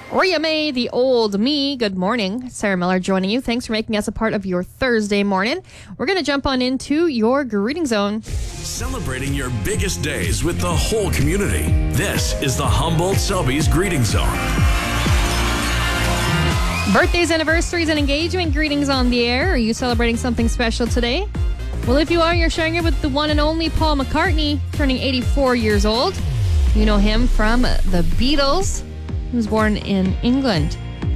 May, the old me. Good morning. Sarah Miller joining you. Thanks for making us a part of your Thursday morning. We're going to jump on into your greeting zone. Celebrating your biggest days with the whole community. This is the Humboldt-Selby's Greeting Zone. Birthdays, anniversaries, and engagement greetings on the air. Are you celebrating something special today? Well, if you are, you're sharing it with the one and only Paul McCartney, turning 84 years old. You know him from the Beatles. He was born in England.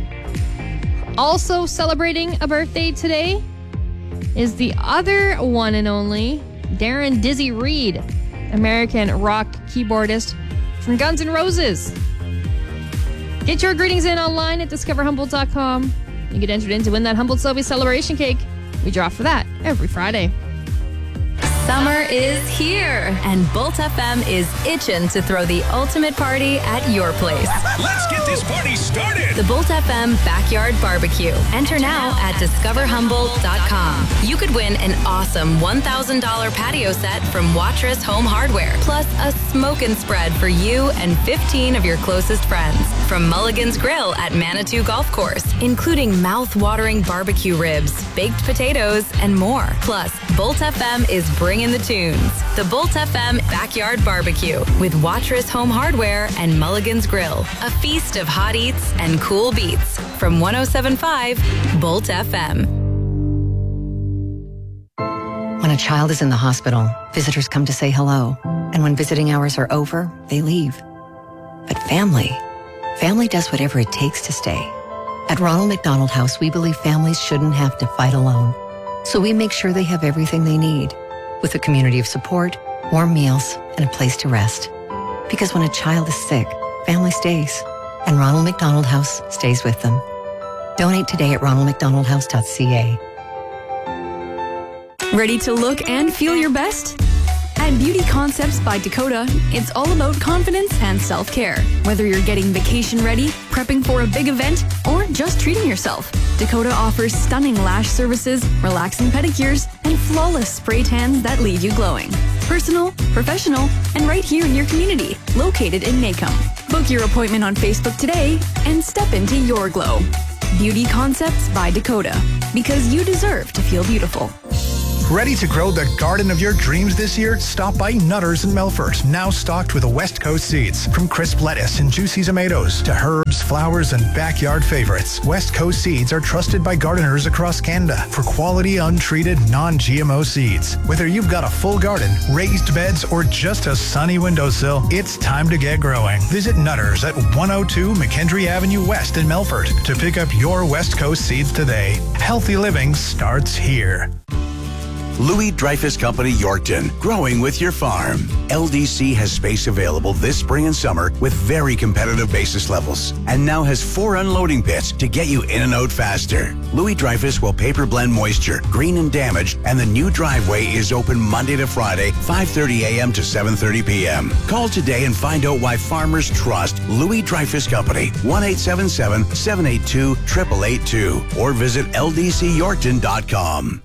Also celebrating a birthday today is the other one and only Darren Dizzy Reed, American rock keyboardist from Guns N' Roses. Get your greetings in online at discoverhumboldt.com. You get entered in to win that Humboldt-Selby celebration cake. We draw for that every Friday. Summer is here, and Bolt FM is itching to throw the ultimate party at your place. Let's get this party started. The Bolt FM Backyard Barbecue. Enter now at discoverhumboldt.com. You could win an awesome $1,000 patio set from Watrous Home Hardware, plus a smokin' spread for you and 15 of your closest friends. From Mulligan's Grill at Manitou Golf Course, including mouth-watering barbecue ribs, baked potatoes, and more. Plus, Bolt FM is bringing the tunes. The Bolt FM Backyard Barbecue with Watrous Home Hardware and Mulligan's Grill. A feast of hot eats and cool beats from 107.5 Bolt FM. When a child is in the hospital, visitors come to say hello. And when visiting hours are over, they leave. But family does whatever it takes to stay. At Ronald McDonald House, we believe families shouldn't have to fight alone. So we make sure they have everything they need, with a community of support, warm meals, and a place to rest. Because when a child is sick, family stays, and Ronald McDonald House stays with them. Donate today at ronaldmcdonaldhouse.ca. Ready to look and feel your best? At Beauty Concepts by Dakota, it's all about confidence and self-care. Whether you're getting vacation ready, prepping for a big event, or just treating yourself, Dakota offers stunning lash services, relaxing pedicures, and flawless spray tans that leave you glowing. Personal, professional, and right here in your community, located in Maycomb. Book your appointment on Facebook today and step into your glow. Beauty Concepts by Dakota, because you deserve to feel beautiful. Ready to grow the garden of your dreams this year? Stop by Nutters in Melfort, now stocked with West Coast seeds. From crisp lettuce and juicy tomatoes to herbs, flowers, and backyard favorites, West Coast seeds are trusted by gardeners across Canada for quality, untreated, non-GMO seeds. Whether you've got a full garden, raised beds, or just a sunny windowsill, it's time to get growing. Visit Nutters at 102 McKendree Avenue West in Melfort to pick up your West Coast seeds today. Healthy living starts here. Louis Dreyfus Company, Yorkton, growing with your farm. LDC has space available this spring and summer with very competitive basis levels, and now has 4 unloading pits to get you in and out faster. Louis Dreyfus will paper blend moisture, green and damaged, and the new driveway is open Monday to Friday, 5:30 a.m. to 7:30 p.m. Call today and find out why farmers trust Louis Dreyfus Company, 1-877-782-8882, or visit ldcyorkton.com.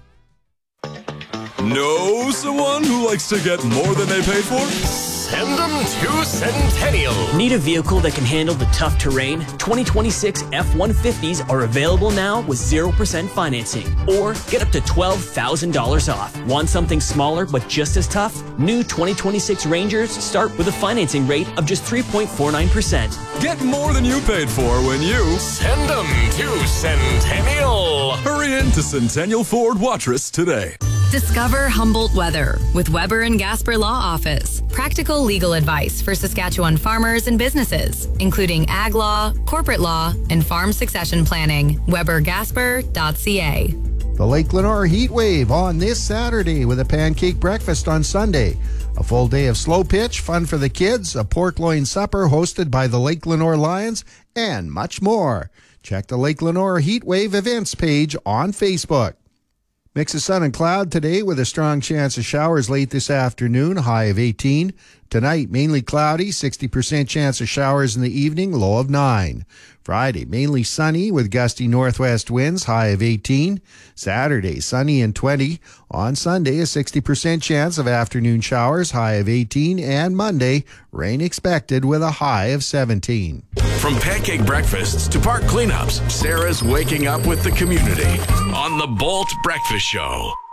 Know someone who likes to get more than they paid for? Send them to Centennial. Need a vehicle that can handle the tough terrain? 2026 F-150s are available now with 0% financing, or get up to $12,000 off. Want something smaller but just as tough? New 2026 Rangers start with a financing rate of just 3.49%. Get more than you paid for when you Send them to Centennial. hurry into Centennial Ford Watrous today. Discover Humboldt Weather with Weber and Gasper Law Office. Practical legal advice for Saskatchewan farmers and businesses, including ag law, corporate law, and farm succession planning. WeberGasper.ca. The Lake Lenore Heat Wave on this Saturday with a pancake breakfast on Sunday. A full day of slow pitch, fun for the kids, a pork loin supper hosted by the Lake Lenore Lions, and much more. Check the Lake Lenore Heat Wave events page on Facebook. Mix of sun and cloud today with a strong chance of showers late this afternoon, high of 18. Tonight, mainly cloudy, 60% chance of showers in the evening, low of 9. Friday, mainly sunny with gusty northwest winds, high of 18. Saturday, sunny and 20. On Sunday, a 60% chance of afternoon showers, high of 18. And Monday, rain expected with a high of 17. From pancake breakfasts to park cleanups, Sarah's waking up with the community on the Bolt Breakfast Show.